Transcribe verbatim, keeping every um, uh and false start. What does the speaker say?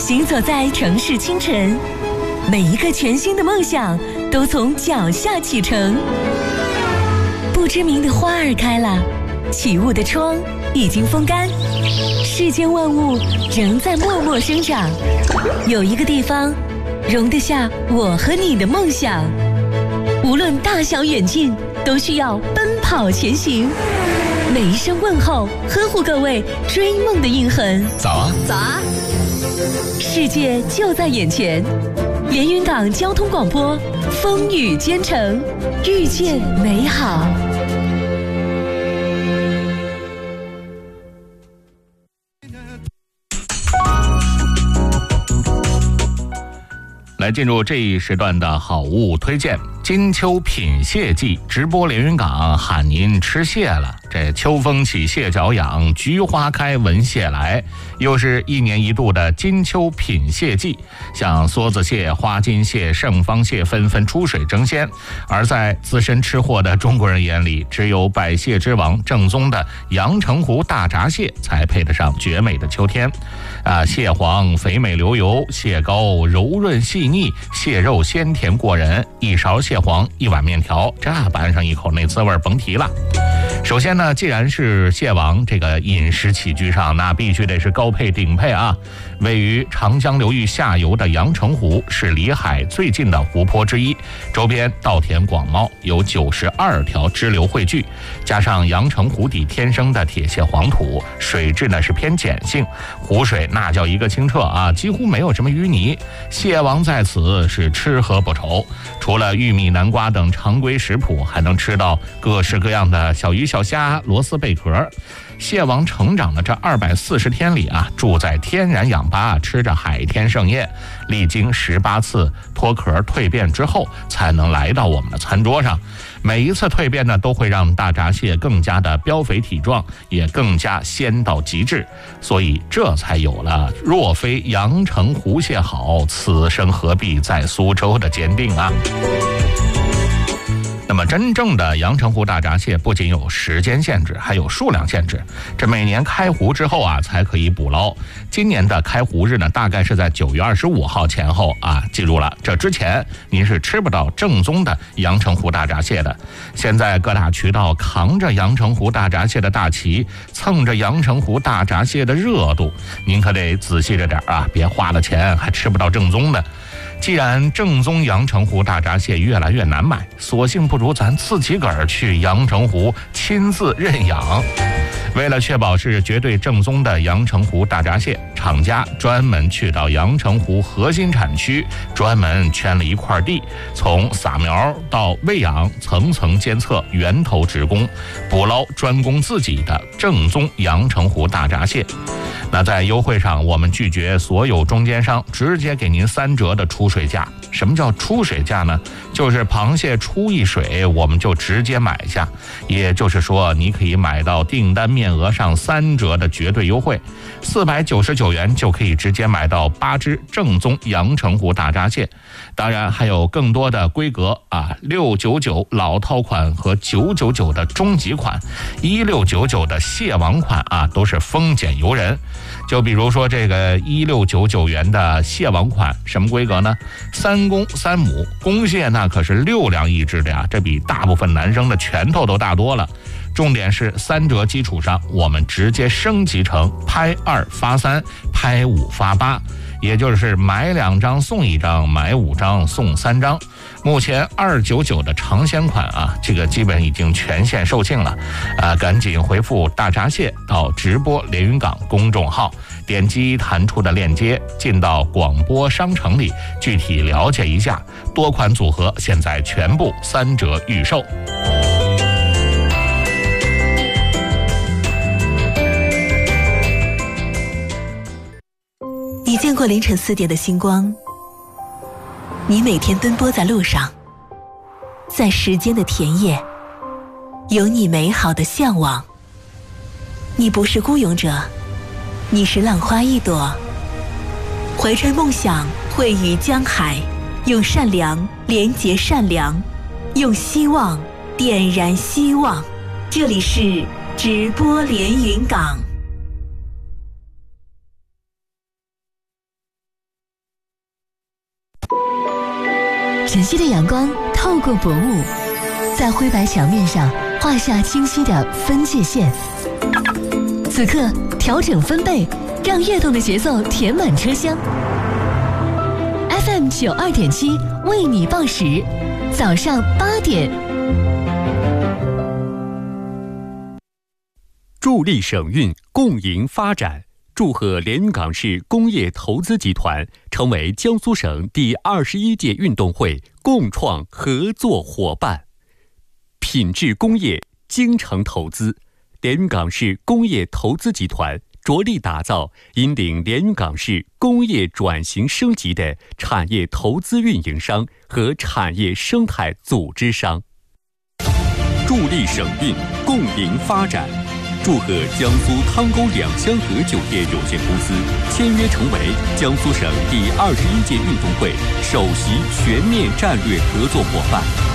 行走在城市清晨，每一个全新的梦想都从脚下启程。不知名的花儿开了，起雾的窗已经风干，世间万物仍在默默生长。有一个地方容得下我和你的梦想，无论大小远近，都需要奔跑前行。每一声问候，呵护各位追梦的印痕。 早啊， 早啊！世界就在眼前，连云港交通广播，风雨兼程，遇见美好。 来进入这一时段的好物推荐。金秋品蟹季，直播连云港喊您吃蟹了。这秋风起，蟹脚痒，菊花开，闻蟹来，又是一年一度的金秋品蟹季。像梭子蟹、花金蟹、盛方蟹纷纷出水争先，而在资深吃货的中国人眼里，只有百蟹之王正宗的阳澄湖大闸蟹才配得上绝美的秋天。啊，蟹黄肥美流油，蟹膏柔润细腻，蟹肉鲜甜过人，一勺蟹黄，一碗面条，这拌上一口，那滋味甭提了。首先呢，既然是蟹王，这个饮食起居上那必须得是高配顶配啊。位于长江流域下游的阳澄湖是离海最近的湖泊之一，周边稻田广袤，有九十二条支流汇聚，加上阳澄湖底天生的铁蟹黄土，水质呢是偏碱性，湖水那叫一个清澈啊，几乎没有什么淤泥。蟹王在此是吃喝不愁，除了玉米、南瓜等常规食谱，还能吃到各式各样的小鱼小虾、螺丝贝壳。蟹王成长的这二百四十天里啊，住在天然氧吧，吃着海天盛宴，历经十八次脱壳蜕变之后，才能来到我们的餐桌上。每一次蜕变呢，都会让大闸蟹更加的膘肥体壮，也更加鲜到极致。所以这才有了若非阳澄湖蟹好，此生何必在苏州的坚定啊。那么真正的阳澄湖大闸蟹不仅有时间限制，还有数量限制。这每年开湖之后啊，才可以捕捞。今年的开湖日呢，大概是在九月二十五号前后啊。记住了，这之前您是吃不到正宗的阳澄湖大闸蟹的。现在各大渠道扛着阳澄湖大闸蟹的大旗，蹭着阳澄湖大闸蟹的热度，您可得仔细着点啊，别花了钱还吃不到正宗的。既然正宗阳澄湖大闸蟹越来越难买，索性不如咱自己个儿去阳澄湖亲自认养。为了确保是绝对正宗的阳澄湖大闸蟹，厂家专门去到阳澄湖核心产区，专门圈了一块地，从撒苗到喂养，层层监测，源头直供，捕捞专供自己的正宗阳澄湖大闸蟹。那在优惠上，我们拒绝所有中间商，直接给您三折的出水价。什么叫出水价呢？就是螃蟹出一水，我们就直接买下。也就是说，你可以买到订单面额上三折的绝对优惠，四百九十九元就可以直接买到八只正宗阳澄湖大闸蟹。当然还有更多的规格啊，六九九老套款和九九九的中级款，一六九九的蟹王款啊，都是丰俭由人。就比如说这个一六九九元的蟹王款，什么规格呢？三公三母，公蟹那可是六两一只的呀，这比大部分男生的拳头都大多了。重点是三折基础上，我们直接升级成拍二发三，拍五发八，也就是买两张送一张，买五张送三张。目前二九九的尝鲜款啊，这个基本已经全线售罄了，啊，赶紧回复大闸蟹到直播连云港公众号，点击弹出的链接，进到广播商城里，具体了解一下。多款组合现在全部三折预售。 你见过凌晨四点的星光？你每天奔波在路上，在时间的田野，有你美好的向往。你不是孤勇者，你是浪花一朵，怀揣梦想，汇于江海，用善良连结善良，用希望点燃希望。这里是直播连云港。 晨曦的阳光透过薄雾，在灰白墙面上画下清晰的分界线。此刻调整分贝，让跃动的节奏填满车厢。F M 九二点七为你报时，早上八点。 助力省运，共赢发展。祝贺连云港市工业投资集团成为江苏省第二十一届运动会共创合作伙伴。品质工业，精诚投资，连云港市工业投资集团着力打造引领连云港市工业转型升级的产业投资运营商和产业生态组织商。助力省运，共赢发展。祝贺江苏汤沟两香河酒店有限公司签约成为江苏省第二十一届运动会首席全面战略合作伙伴。